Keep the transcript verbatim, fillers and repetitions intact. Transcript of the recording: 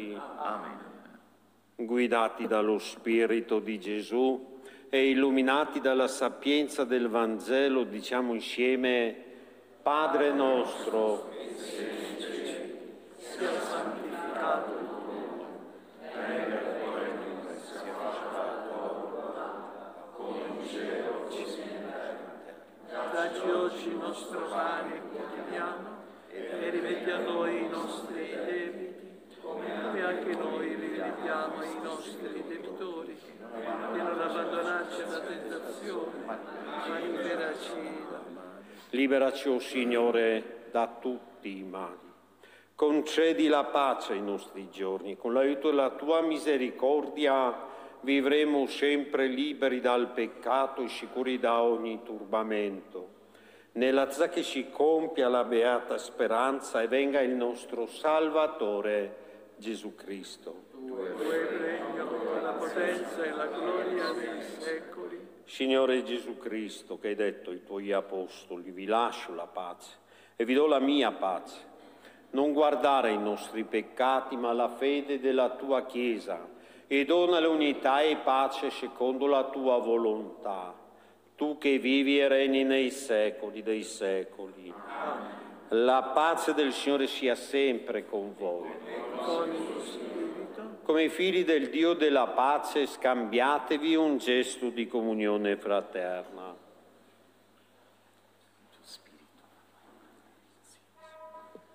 secoli. Amen. Guidati dallo Spirito di Gesù e illuminati dalla sapienza del Vangelo, diciamo insieme: Padre nostro, sia santificato il tuo nome, venga il tuo regno, sia fatta la tua volontà, come in cielo così in terra. Dacci oggi il nostro pane quotidiano e rimetti a noi i nostri debiti, come anche noi li rimettiamo ai nostri debitori, e non abbandonarci alla tentazione, ma liberaci dal male. Liberaci, o Signore, da tutti i mali. Concedi la pace ai nostri giorni. Con l'aiuto della Tua misericordia vivremo sempre liberi dal peccato e sicuri da ogni turbamento. Nella che si compia la beata speranza e venga il nostro Salvatore Gesù Cristo. Tuo è il regno, la potenza e la gloria dei secoli. Signore Gesù Cristo, che hai detto ai Tuoi Apostoli: vi lascio la pace e vi do la mia pace. Non guardare i nostri peccati, ma la fede della Tua Chiesa, e dona l'unità e pace secondo la Tua volontà. Tu che vivi e regni nei secoli dei secoli. Amen. La pace del Signore sia sempre con voi. Con il tuo spirito. Come figli del Dio della pace, scambiatevi un gesto di comunione fraterna.